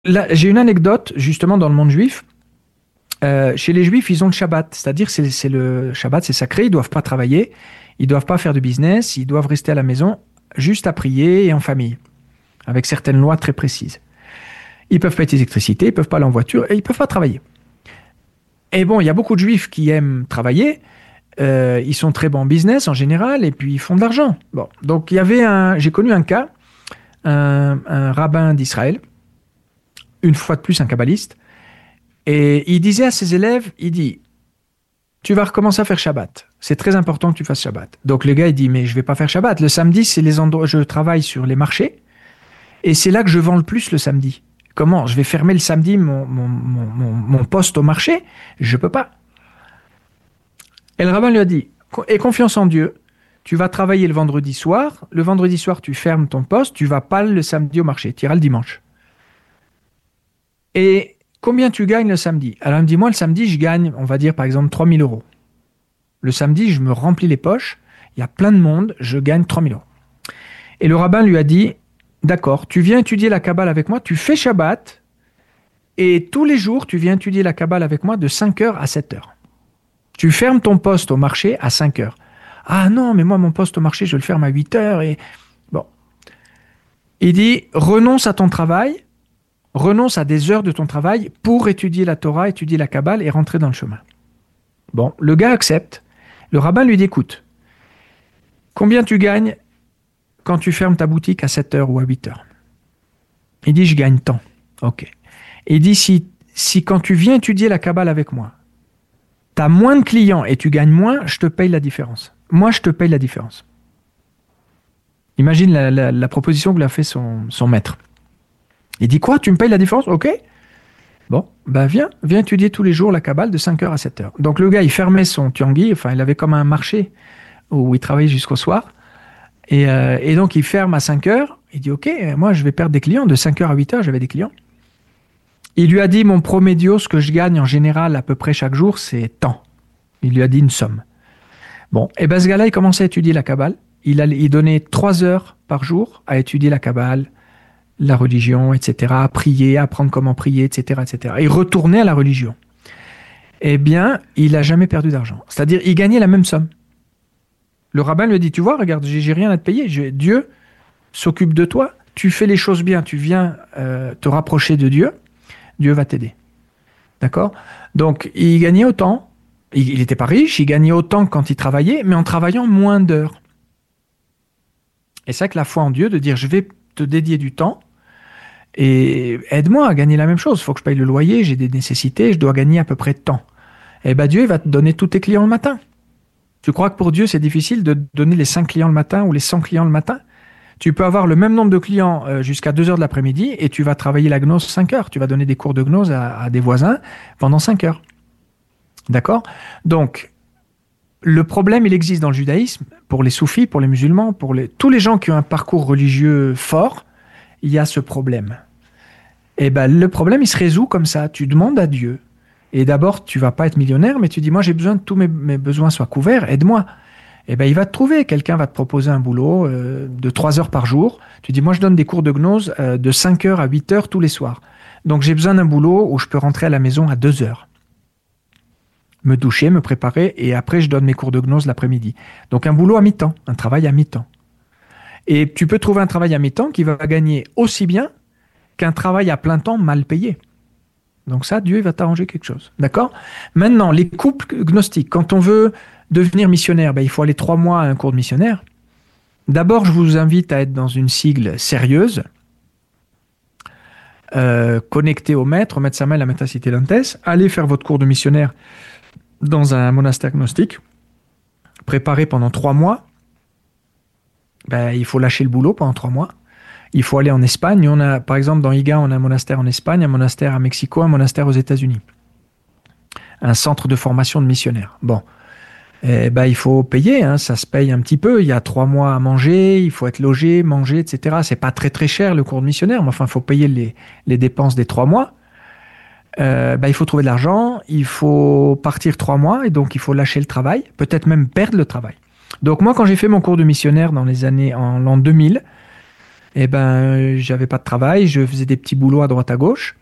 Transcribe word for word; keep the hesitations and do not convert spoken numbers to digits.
là, j'ai une anecdote, justement, dans le monde juif. Euh, chez les juifs, ils ont le Shabbat. C'est-à-dire, c'est, c'est le Shabbat, c'est sacré, ils ne doivent pas travailler, ils ne doivent pas faire de business, ils doivent rester à la maison juste à prier et en famille, avec certaines lois très précises. Ils peuvent pas être d'électricité, ils peuvent pas aller en voiture et ils peuvent pas travailler. Et bon, il y a beaucoup de juifs qui aiment travailler, euh, ils sont très bons en business en général et puis ils font de l'argent. Bon, donc il y avait un, j'ai connu un cas, un, un rabbin d'Israël, une fois de plus un kabbaliste, et il disait à ses élèves, il dit, tu vas recommencer à faire Shabbat. C'est très important que tu fasses Shabbat. Donc le gars, il dit, mais je vais pas faire Shabbat. Le samedi, c'est les endroits, je travaille sur les marchés et c'est là que je vends le plus le samedi. Comment? Je vais fermer le samedi mon, mon, mon, mon, mon poste au marché? Je peux pas. Et le rabbin lui a dit, aie confiance en Dieu. Tu vas travailler le vendredi soir. Le vendredi soir, tu fermes ton poste. Tu vas pas le samedi au marché. Tu iras le dimanche. Et combien tu gagnes le samedi? Alors il me dit, moi le samedi, je gagne, on va dire par exemple trois mille euros. Le samedi, je me remplis les poches. Il y a plein de monde. Je gagne trois mille euros. Et le rabbin lui a dit, d'accord, tu viens étudier la Kabbale avec moi. Tu fais Shabbat. Et tous les jours, tu viens étudier la Kabbale avec moi de cinq heures à sept heures. Tu fermes ton poste au marché à cinq heures. Ah non, mais moi, mon poste au marché, je le ferme à huit heures. Et... Bon. Il dit, renonce à ton travail, renonce à des heures de ton travail pour étudier la Torah, étudier la Kabbale et rentrer dans le chemin. Bon, le gars accepte. Le rabbin lui dit, écoute, combien tu gagnes quand tu fermes ta boutique à sept heures ou à huit heures? Il dit, je gagne tant. Ok. Il dit, si, si quand tu viens étudier la Kabbale avec moi, tu as moins de clients et tu gagnes moins, je te paye la différence. Moi, je te paye la différence. Imagine la, la, la proposition que lui a fait son, son maître. Il dit quoi? Tu me payes la différence? Ok. Bon, ben viens, viens étudier tous les jours la Kabbale de cinq heures à sept heures. Donc le gars, il fermait son tianguis, enfin, il avait comme un marché où il travaillait jusqu'au soir. Et, euh, et donc, il ferme à cinq heures. Il dit, ok, moi, je vais perdre des clients. De cinq heures à huit heures, j'avais des clients. Il lui a dit, mon promédio, ce que je gagne en général à peu près chaque jour, c'est tant. Il lui a dit une somme. Bon, et ben ce gars-là, il commençait à étudier la Kabbale. Il, allait, il donnait trois heures par jour à étudier la Kabbale, la religion, et cetera, à prier, à apprendre comment prier, et cetera, et cetera. Et il retournait à la religion. Eh bien, il n'a jamais perdu d'argent. C'est-à-dire, il gagnait la même somme. Le rabbin lui a dit, tu vois, regarde, j'ai, j'ai rien à te payer. Je, Dieu s'occupe de toi. Tu fais les choses bien. Tu viens euh, te rapprocher de Dieu. Dieu va t'aider. D'accord? Donc, il gagnait autant. Il n'était pas riche, il gagnait autant que quand il travaillait, mais en travaillant moins d'heures. Et c'est vrai que la foi en Dieu, de dire je vais te dédier du temps et aide-moi à gagner la même chose. Il faut que je paye le loyer, j'ai des nécessités, je dois gagner à peu près de temps. Et bien Dieu il va te donner tous tes clients le matin. Tu crois que pour Dieu c'est difficile de donner les cinq clients le matin ou les cent clients le matin? Tu peux avoir le même nombre de clients euh, jusqu'à deux heures de l'après-midi et tu vas travailler la gnose cinq heures. Tu vas donner des cours de gnose à, à des voisins pendant cinq heures. D'accord? Donc, le problème, il existe dans le judaïsme, pour les soufis, pour les musulmans, pour les... tous les gens qui ont un parcours religieux fort, il y a ce problème. Et ben, le problème, il se résout comme ça. Tu demandes à Dieu. Et d'abord, tu vas pas être millionnaire, mais tu dis, moi, j'ai besoin que tous mes, mes besoins soient couverts, aide-moi. Et ben, il va te trouver. Quelqu'un va te proposer un boulot euh, de trois heures par jour. Tu dis, moi, je donne des cours de gnose euh, de cinq heures à huit heures tous les soirs. Donc, j'ai besoin d'un boulot où je peux rentrer à la maison à deux heures. Me doucher, me préparer, et après je donne mes cours de gnose l'après-midi. Donc un boulot à mi-temps, un travail à mi-temps. Et tu peux trouver un travail à mi-temps qui va gagner aussi bien qu'un travail à plein temps mal payé. Donc ça, Dieu va t'arranger quelque chose. D'accord? Maintenant, les couples gnostiques, quand on veut devenir missionnaire, ben, il faut aller trois mois à un cours de missionnaire. D'abord, je vous invite à être dans une sigle sérieuse, euh, connectée au maître, au maître Samael, à maître Cité Lantès. Allez faire votre cours de missionnaire dans un monastère gnostique, préparé pendant trois mois, ben, il faut lâcher le boulot pendant trois mois. Il faut aller en Espagne. On a, par exemple, dans I G A, on a un monastère en Espagne, un monastère à Mexico, un monastère aux États-Unis. Un centre de formation de missionnaires. Bon, eh ben, il faut payer, hein, ça se paye un petit peu. Il y a trois mois à manger, il faut être logé, manger, et cetera. C'est pas très très cher le cours de missionnaire, mais enfin, il faut payer les, les dépenses des trois mois. Euh, bah, il faut trouver de l'argent, il faut partir trois mois et donc il faut lâcher le travail, peut-être même perdre le travail. Donc moi, quand j'ai fait mon cours de missionnaire dans les années en l'an deux mille, Et ben, j'avais pas de travail, je faisais des petits boulots à droite à gauche.